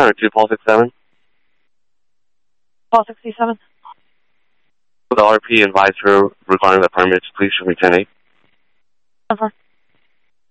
Center 2, Paul 67. Paul 67. The RP advised her regarding the permits. Please show me 10-8. Over.